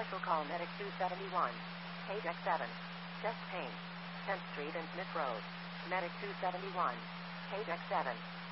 Special call Medic 271. Page X7. Chest pain. 10th Street and Smith Road. Medic 271. Page X7.